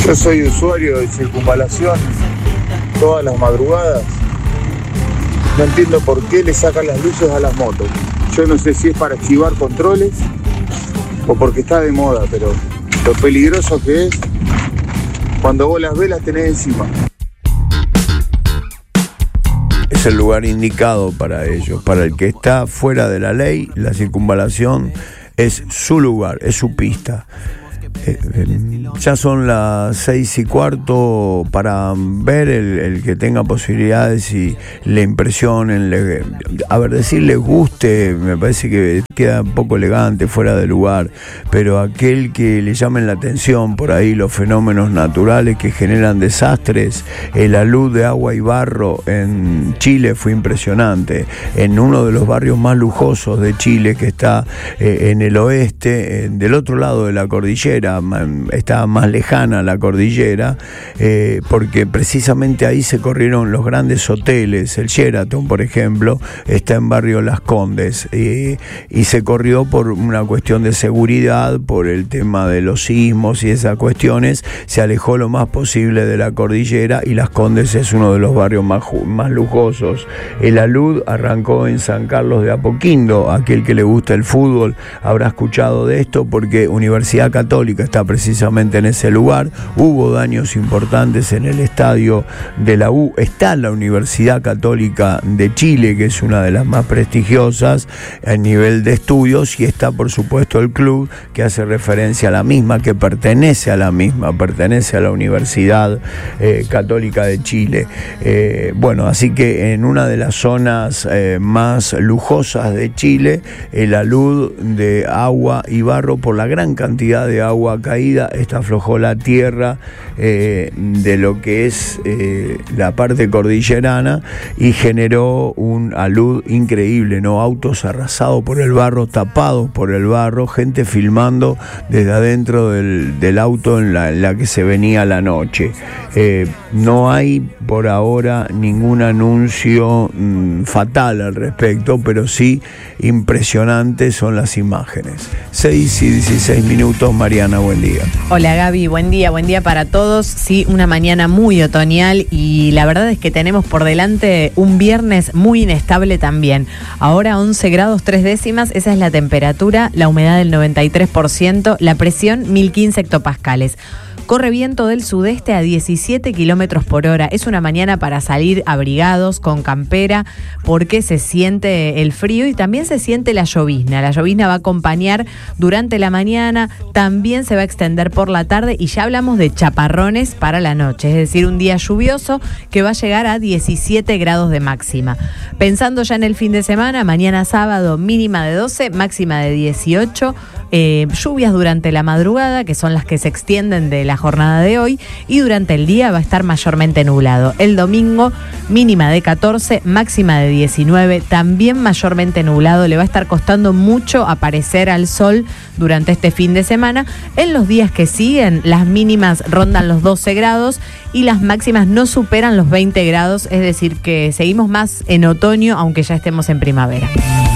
Yo soy usuario de Circunvalación todas las madrugadas. No entiendo por qué le sacan las luces a las motos. Yo no sé si es para esquivar controles o porque está de moda, pero lo peligroso que es cuando vos las ves las tenés encima. Es el lugar indicado para ellos. Para el que está fuera de la ley, la Circunvalación es su lugar, es su pista. Ya son las 6:15 para ver el que tenga posibilidades y le impresionen, les guste, me parece que queda un poco elegante, fuera de lugar, pero aquel que le llamen la atención por ahí los fenómenos naturales que generan desastres, la luz de agua y barro en Chile fue impresionante, en uno de los barrios más lujosos de Chile que está en el oeste, del otro lado de la cordillera, está más lejana la cordillera, porque precisamente ahí se corrieron los grandes hoteles. El Sheraton, por ejemplo, está en barrio Las Condes, y se corrió por una cuestión de seguridad, por el tema de los sismos y esas cuestiones, se alejó lo más posible de la cordillera, y Las Condes es uno de los barrios más lujosos. El alud arrancó en San Carlos de Apoquindo. Aquel que le gusta el fútbol habrá escuchado de esto, porque Universidad Católica está precisamente en ese lugar. Hubo daños importantes en el estadio de la U. Está la Universidad Católica de Chile, que es una de las más prestigiosas a nivel de estudios, y está por supuesto el club que hace referencia a la misma, que pertenece a la Universidad Católica de Chile. Bueno, así que en una de las zonas más lujosas de Chile, el alud de agua y barro, por la gran cantidad de agua caída, esta aflojó la tierra de lo que es la parte cordillerana y generó un alud increíble, ¿no? Autos arrasados por el barro, tapados por el barro, gente filmando desde adentro del auto en la que se venía la noche. No hay por ahora ningún anuncio fatal al respecto, pero sí impresionantes son las imágenes. 6:16, Mariana, buen día. Hola Gaby, buen día para todos. Sí, una mañana muy otoñal, y la verdad es que tenemos por delante un viernes muy inestable también. Ahora 11 grados 3 décimas, esa es la temperatura, la humedad del 93%, la presión 1015 hectopascales. Corre viento del sudeste a 17 kilómetros por hora. Es una mañana para salir abrigados, con campera, porque se siente el frío y también se siente la llovizna. La llovizna va a acompañar durante la mañana, también se va a extender por la tarde, y ya hablamos de chaparrones para la noche. Es decir, un día lluvioso que va a llegar a 17 grados de máxima. Pensando ya en el fin de semana, mañana sábado mínima de 12, máxima de 18. Lluvias durante la madrugada, que son las que se extienden de la jornada de hoy, y durante el día va a estar mayormente nublado. El domingo mínima de 14, máxima de 19, también mayormente nublado. Le va a estar costando mucho aparecer al sol durante este fin de semana. En los días que siguen, las mínimas rondan los 12 grados y las máximas no superan los 20 grados, es decir que seguimos más en otoño, aunque ya estemos en primavera.